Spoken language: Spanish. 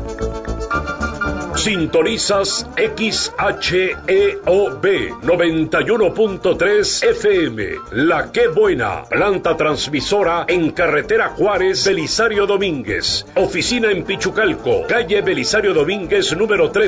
Sintonizas XHEOB 91.3 FM. La Qué Buena, planta transmisora en carretera Juárez, Belisario Domínguez. Oficina en Pichucalco, calle Belisario Domínguez número 3.